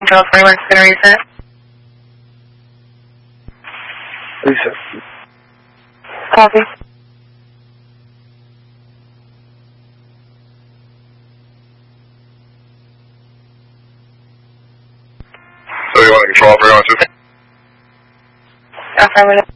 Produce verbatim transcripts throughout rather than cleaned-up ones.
Control twenty-one, it's going to reset. Reset. Copy. So you want to control three one two? Affirmative.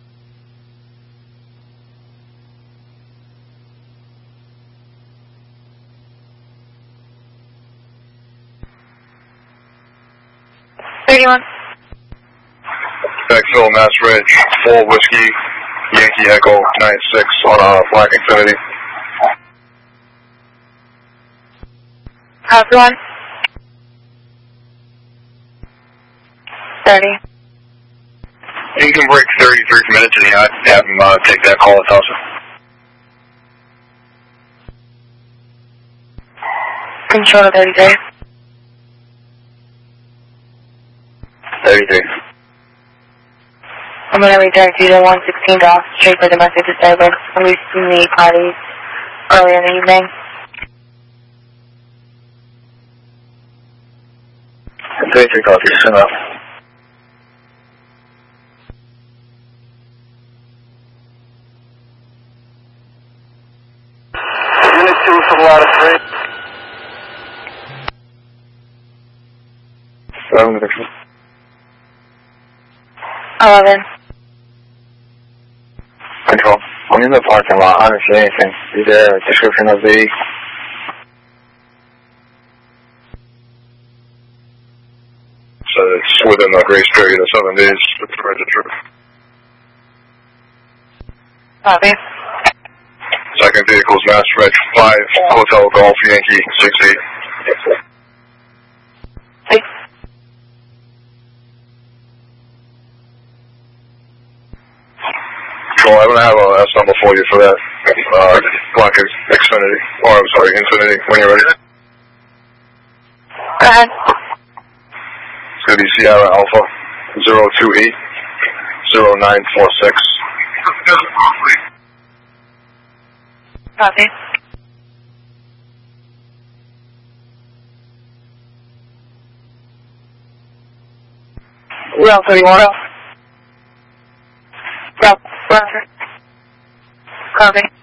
thirty-one. Backfill, Mass Ridge, full whiskey, Yankee Echo, nine six on a Black Infinity. Copy one. thirty. You can break thirty-three minutes and have have him uh, take that call at Tulsa. Control to thirty-three. thirty-three. I'm going to redirect you to one sixteen Golf Street for domestic disturbance. I'm reaching the parties early in the evening. thirty-three copy, send up. Unit two from Ladder three. eleven control. eleven. Control. I'm in the parking lot. I don't see anything. Is there a description of the... So it's within the grace period of seven days with the register. Copy. Second vehicle is Mass Ridge five, Hotel Golf Yankee six eight. Six. Well, I don't have a S number for you for that. Uh, Black Xfinity. Or I'm sorry, Infinity. When you're ready. Go ahead. It's going to be Sierra Alpha zero two eight zero nine four six. Copy. Route thirty-one. Route. Roger. Copy.